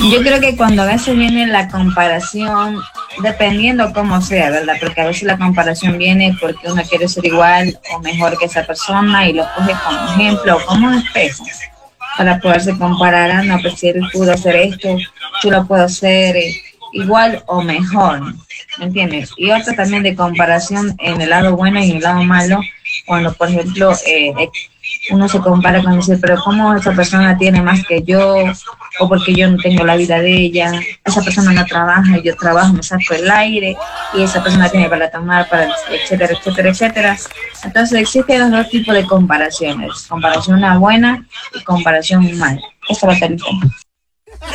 Yo creo que cuando a veces viene la comparación, dependiendo cómo sea, ¿verdad? Porque a veces la comparación viene porque uno quiere ser igual o mejor que esa persona y lo coge como ejemplo o como un espejo para poderse comparar, no, pues si él pudo hacer esto, yo lo puedo hacer igual o mejor, ¿me entiendes? Y otra también de comparación en el lado bueno y en el lado malo, cuando por ejemplo uno se compara con decir, pero ¿cómo esa persona tiene más que yo? O porque yo no tengo la vida de ella, esa persona no trabaja y yo trabajo, me saco el aire, y esa persona tiene para tomar, para etcétera, etcétera, etcétera. Entonces existen los dos tipos de comparaciones, comparación buena y comparación mala. Esa va a ser el tema.